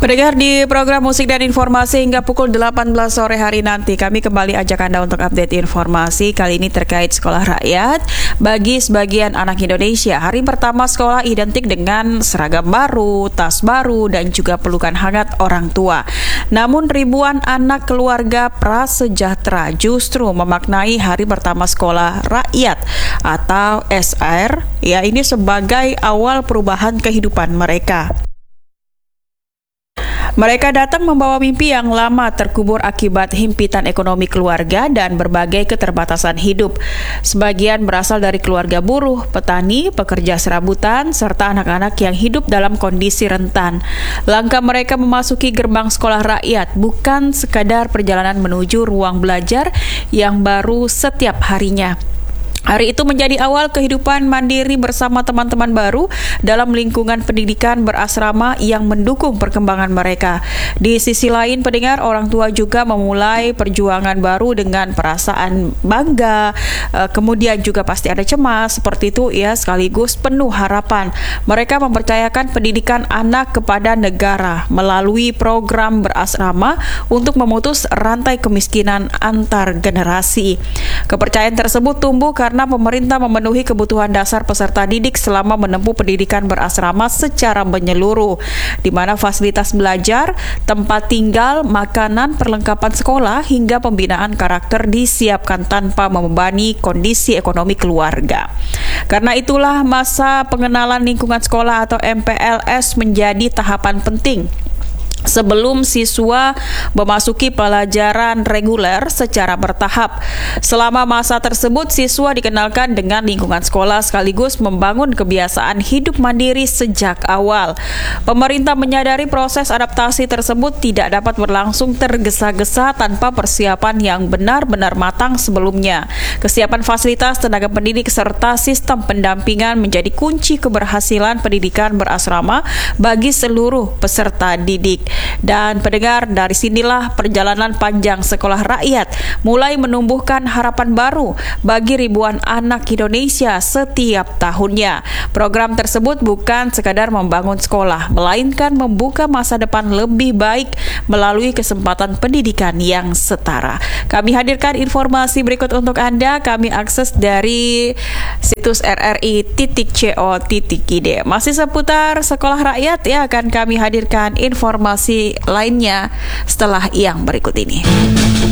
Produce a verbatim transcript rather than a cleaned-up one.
Pendengar, di program musik dan informasi hingga pukul delapan belas sore hari nanti, kami kembali ajak Anda untuk update informasi kali ini terkait sekolah rakyat. Bagi sebagian anak Indonesia, hari pertama sekolah identik dengan seragam baru, tas baru, dan juga pelukan hangat orang tua. Namun ribuan anak keluarga prasejahtera justru memaknai hari pertama sekolah rakyat atau S R, ya ini sebagai awal perubahan kehidupan mereka. Mereka datang membawa mimpi yang lama terkubur akibat himpitan ekonomi keluarga dan berbagai keterbatasan hidup. Sebagian berasal dari keluarga buruh, petani, pekerja serabutan, serta anak-anak yang hidup dalam kondisi rentan. Langkah mereka memasuki gerbang sekolah rakyat bukan sekadar perjalanan menuju ruang belajar yang baru setiap harinya. Hari itu menjadi awal kehidupan mandiri bersama teman-teman baru dalam lingkungan pendidikan berasrama yang mendukung perkembangan mereka. Di sisi lain, pendengar, orang tua juga memulai perjuangan baru dengan perasaan bangga, kemudian juga pasti ada cemas, seperti itu ya, sekaligus penuh harapan. Mereka mempercayakan pendidikan anak kepada negara melalui program berasrama untuk memutus rantai kemiskinan antar generasi. Kepercayaan tersebut tumbuh karena Karena pemerintah memenuhi kebutuhan dasar peserta didik selama menempuh pendidikan berasrama secara menyeluruh, di mana fasilitas belajar, tempat tinggal, makanan, perlengkapan sekolah, hingga pembinaan karakter disiapkan tanpa membebani kondisi ekonomi keluarga. Karena itulah masa pengenalan lingkungan sekolah atau M P L S menjadi tahapan penting sebelum siswa memasuki pelajaran reguler secara bertahap. Selama masa tersebut, siswa dikenalkan dengan lingkungan sekolah sekaligus membangun kebiasaan hidup mandiri sejak awal. Pemerintah menyadari proses adaptasi tersebut tidak dapat berlangsung tergesa-gesa tanpa persiapan yang benar-benar matang sebelumnya. Kesiapan fasilitas, tenaga pendidik, serta sistem pendampingan menjadi kunci keberhasilan pendidikan berasrama bagi seluruh peserta didik. Dan pendengar, dari sinilah perjalanan panjang sekolah rakyat mulai menumbuhkan harapan baru bagi ribuan anak Indonesia setiap tahunnya. Program tersebut bukan sekadar membangun sekolah, melainkan membuka masa depan lebih baik melalui kesempatan pendidikan yang setara. Kami hadirkan informasi berikut untuk Anda. Kami akses dari situs r r i titik co titik i d. Masih seputar sekolah rakyat ya, akan kami hadirkan informasi lainnya setelah yang berikut ini.